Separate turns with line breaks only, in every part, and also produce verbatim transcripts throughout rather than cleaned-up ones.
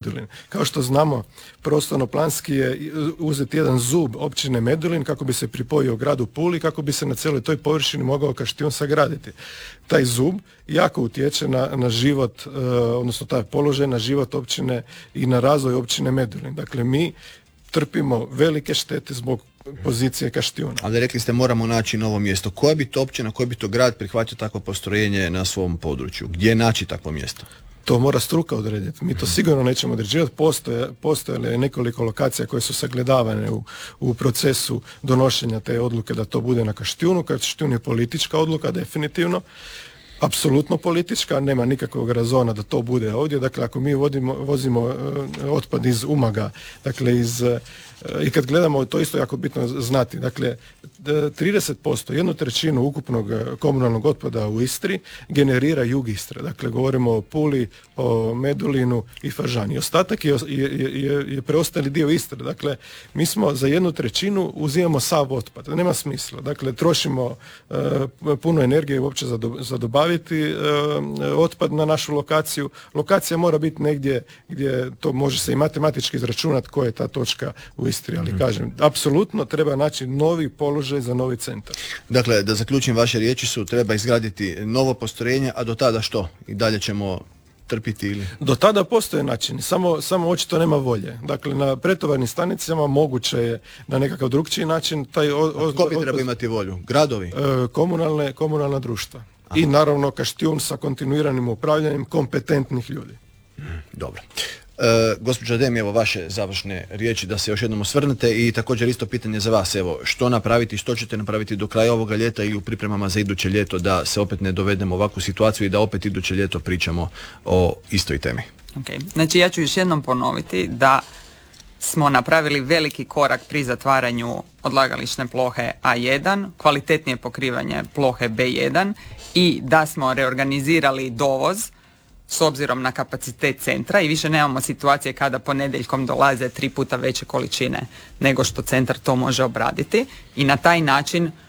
Medulin. Kao što znamo, prostorno-planski je uzeti jedan zub općine Medulin kako bi se pripojio gradu Puli, kako bi se na cijeloj toj površini mogao Kaštijun sagraditi. Taj zub jako utječe na, na život, uh, odnosno taj položaj na život općine i na razvoj općine Medulin. Dakle, mi trpimo velike štete zbog pozicije Kaštijuna.
Ali rekli ste moramo naći novo mjesto. Koja bi to općina, koji bi to grad prihvatio takvo postrojenje na svom području? Gdje naći takvo mjesto?
To mora struka odrediti. Mi to sigurno nećemo određivati. Postoje, postoje nekoliko lokacija koje su sagledavane u, u procesu donošenja te odluke da to bude na Kaštijunu. Kaštijun je politička odluka, definitivno. Apsolutno politička, nema nikakvog razona da to bude ovdje. Dakle, ako mi vodimo, vozimo uh, otpad iz Umaga, dakle iz uh, i kad gledamo, to isto jako bitno znati, dakle trideset posto, jednu trećinu ukupnog komunalnog otpada u Istri generira jug Istre. Dakle, govorimo o Puli, o Medulinu i Fažani. Ostatak je, je, je, je preostali dio Istre. Dakle, mi smo za jednu trećinu uzimamo sav otpad. Nema smisla. Dakle, trošimo uh, puno energije uopće za, do, za dobaviti uh, otpad na našu lokaciju. Lokacija mora biti negdje gdje to može se i matematički izračunati koja je ta točka u Istri, ali mm. kažem, apsolutno treba naći novi položaj za novi centar.
Dakle, da zaključim, vaše riječi su treba izgraditi novo postrojenje, a do tada što? I dalje ćemo trpiti ili?
Do tada postoje načini, samo, samo očito nema volje. Dakle, na pretovarnim stanicama moguće je na nekakav drugčiji način taj... O, o,
tko bi o, treba imati volju? Gradovi?
E, komunalne, komunalna društva. Aha. I naravno Kaštijun sa kontinuiranim upravljanjem kompetentnih ljudi.
Mm, dobro. E, gospođa Demi, evo vaše završne riječi da se još jednom osvrnete i također isto pitanje za vas, evo što napraviti, što ćete napraviti do kraja ovoga ljeta ili u pripremama za iduće ljeto da se opet ne dovedemo u ovakvu situaciju i da opet iduće ljeto pričamo o istoj temi.
Okay. Znači ja ću još jednom ponoviti da smo napravili veliki korak pri zatvaranju odlagališne plohe A jedan, kvalitetnije pokrivanje plohe B jedan i da smo reorganizirali dovoz s obzirom na kapacitet centra i više nemamo situacije kada ponedjeljkom dolaze tri puta veće količine nego što centar to može obraditi i na taj način e,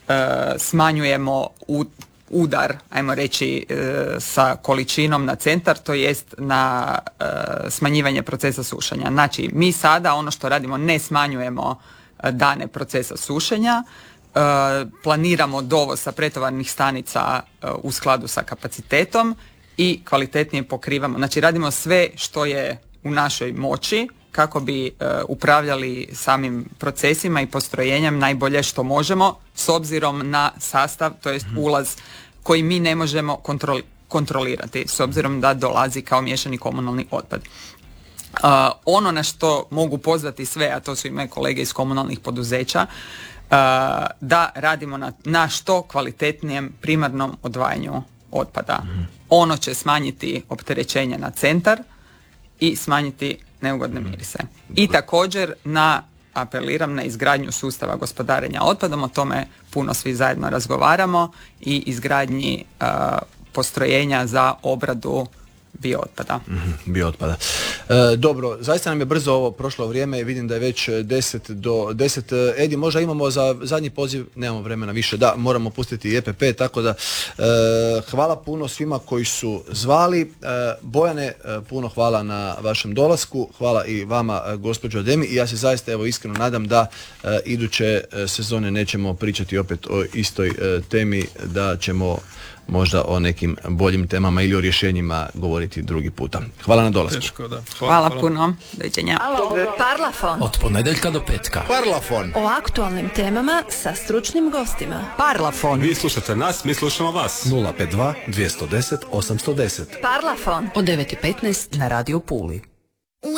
smanjujemo u, udar, ajmo reći, e, sa količinom na centar, to jest na e, smanjivanje procesa sušenja. Znači, mi sada ono što radimo ne smanjujemo dane procesa sušenja, e, planiramo dovoz sa pretovarnih stanica e, u skladu sa kapacitetom i kvalitetnije pokrivamo. Znači radimo sve što je u našoj moći kako bi e, upravljali samim procesima i postrojenjem najbolje što možemo s obzirom na sastav, to jest ulaz koji mi ne možemo kontrol, kontrolirati s obzirom da dolazi kao miješani komunalni otpad. Uh, ono na što mogu pozvati sve, a to su i moje kolege iz komunalnih poduzeća, uh, da radimo na, na što kvalitetnijem primarnom odvajanju otpada. Mm. Ono će smanjiti opterećenje na centar i smanjiti neugodne mirise. Mm. I također na, apeliram na izgradnju sustava gospodarenja otpadom, o tome puno svi zajedno razgovaramo i izgradnji uh, postrojenja za obradu biootpada.
Mm-hmm, biootpada. E, dobro, zaista nam je brzo ovo prošlo vrijeme i vidim da je već deset do deset. Edi, možda imamo za zadnji poziv, nemamo vremena više, da, moramo pustiti E P P, tako da e, hvala puno svima koji su zvali. E, Bojane, e, puno hvala na vašem dolasku, hvala i vama, e, gospođo Demi, i ja se zaista evo iskreno nadam da e, iduće e, sezone nećemo pričati opet o istoj e, temi, da ćemo možda o nekim boljim temama ili o rješenjima govoriti drugi puta. Hvala na dolasku.
Teško, da.
Hvala, hvala, hvala puno. Doviđenja.
Parlafon.
Od ponedjeljka do petka.
Parlafon.
O aktualnim temama sa stručnim gostima.
Parlafon.
Vi slušate nas, mi slušamo vas.
nula pet dva, dvjesto deset, osamsto deset.
Parlafon.
Od devet i petnaest na Radio Puli.